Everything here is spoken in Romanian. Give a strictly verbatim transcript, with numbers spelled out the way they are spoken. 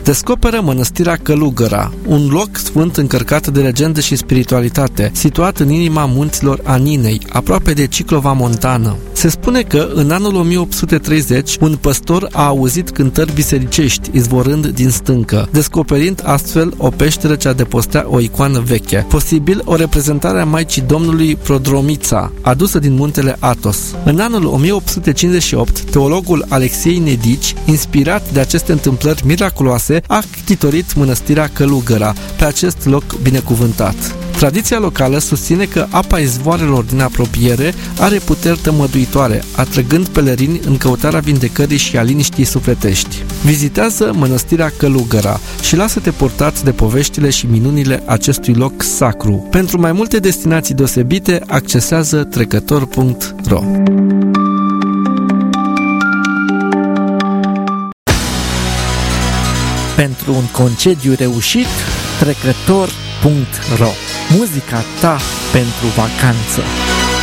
Descoperă mănăstirea Călugăra, un loc sfânt încărcat de legende și spiritualitate, situat în inima munților Aninei, aproape de Ciclova Montană. Se spune că în anul o mie opt sute treizeci, un păstor a auzit cântări bisericești izvorând din stâncă, descoperind astfel o peșteră ce adăpostea o icoană veche, posibil o reprezentare a Maicii Domnului Prodromița, adusă din muntele Athos. În anul o mie opt sute cincizeci și opt, teologul Alexiei Nedici, inspirat de aceste întâmplări miraculoase, a ctitorit mănăstirea Călugăra pe acest loc binecuvântat. Tradiția locală susține că apa izvoarelor din apropiere are puteri tămăduitoare, atrăgând pelerini în căutarea vindecării și a liniștii sufletești. Vizitează mănăstirea Călugăra și lasă-te purtați de poveștile și minunile acestui loc sacru. Pentru mai multe destinații deosebite, accesează trecător punct ro. Pentru un concediu reușit, trecător punct ro. Muzica ta pentru vacanță.